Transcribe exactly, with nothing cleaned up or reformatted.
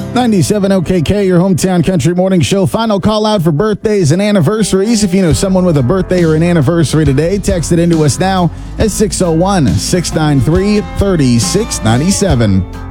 ninety-seven O K K, your hometown country morning show. Final call out for birthdays and anniversaries. If you know someone with a birthday or an anniversary today, text it into us now at six oh one, six nine three, three six nine seven.